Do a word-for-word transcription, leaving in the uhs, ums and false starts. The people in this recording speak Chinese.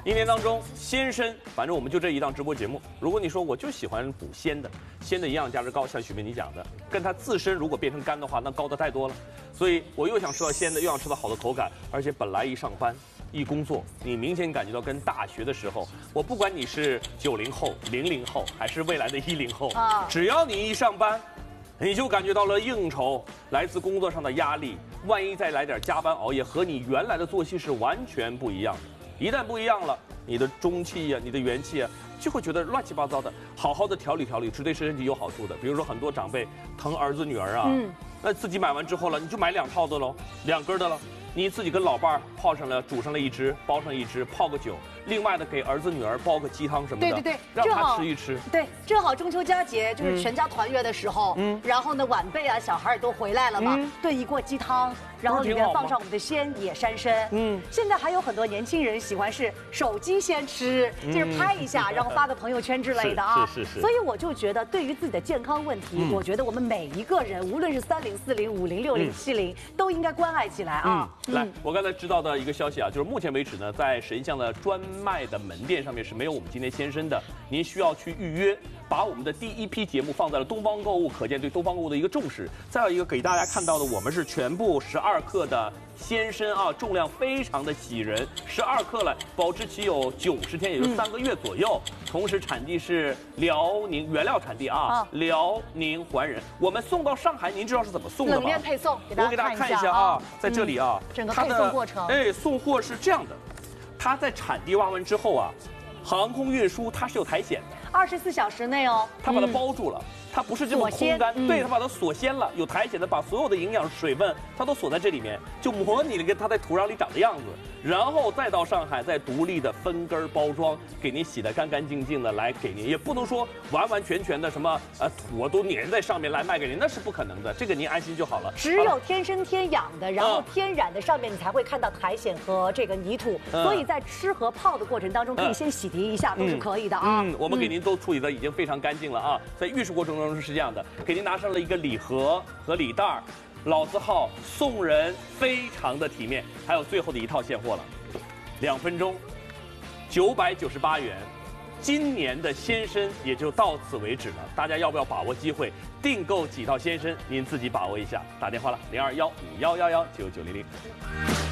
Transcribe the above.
一年当中，鲜参，反正我们就这一档直播节目。如果你说我就喜欢补鲜的，鲜的营养价值高，像许梅你讲的，跟它自身如果变成干的话，那高的太多了。所以我又想吃到鲜的，又想吃到好的口感，而且本来一上班。 一工作，你明显感觉到跟大学的时候，我不管你是九零后、零零后，还是未来的一零后，啊，只要你一上班，你就感觉到了应酬，来自工作上的压力，万一再来点加班熬夜，和你原来的作息是完全不一样的。一旦不一样了，你的中气呀、啊，你的元气啊，就会觉得乱七八糟的。好好的调理调理，是对身体有好处的。比如说很多长辈疼儿子女儿啊，嗯，那自己买完之后了，你就买两套的喽，两根的了。 你自己跟老伴儿泡上了，煮上了一只，煲上一只，泡个酒，另外的给儿子女儿煲个鸡汤什么的， 对对对， 让他吃一吃。 对，正好中秋佳节就是全家团圆的时候，嗯，然后呢晚辈啊小孩也都回来了嘛，嗯、炖一锅鸡汤，然后里面放上我们的鲜野山参。嗯，现在还有很多年轻人喜欢是手机先吃，就是拍一下，然后发个朋友圈之类的啊。 是是是。 所以我就觉得，对于自己的健康问题，我觉得我们每一个人，无论是三零、四零、五零、六零、七零，都应该关爱起来啊。 来，我刚才知道的一个消息啊，就是目前为止呢，在神象的专卖的门店上面是没有我们今天鲜参的，您需要去预约。把我们的第一批节目放在了东方购物，可见对东方购物的一个重视。再有一个给大家看到的，我们是全部十二克的鲜参啊，重量非常的喜人，十二克了，保质期有九十天，也就三个月左右。嗯、同时产地是辽宁，原料产地啊，啊辽宁怀仁。我们送到上海，您知道是怎么送的吗？ 冷链配送， 我给大家看一下啊，在这里啊， 嗯、整个配送过程。 哎，送货是这样的，它在产地挖完之后啊，航空运输它是有苔藓的， 二十四小时内哦， 它把它包住了。嗯 它不是这么空干，嗯、对，它把它锁鲜了，有苔藓的，把所有的营养水分它都锁在这里面，就模拟了一个它在土壤里长的样子，然后再到上海再独立的分根包装，给您洗得干干净净的来给您，也不能说完完全全的什么呃土都粘在上面来卖给您，那是不可能的，这个您安心就好了。 只有天生天养的，然后天然的上面你才会看到苔藓和这个泥土，嗯、所以在吃和泡的过程当中可以先洗涤一下，嗯、都是可以的啊。 嗯，我们给您都处理的已经非常干净了啊，在预示过程中是这样的，给您拿上了一个礼盒和礼袋儿，老字号送人非常的体面，还有最后的一套现货了，两分钟，九百九十八元，今年的鲜参也就到此为止了，大家要不要把握机会订购几套鲜参？您自己把握一下，打电话了零二幺五幺幺幺九九零零。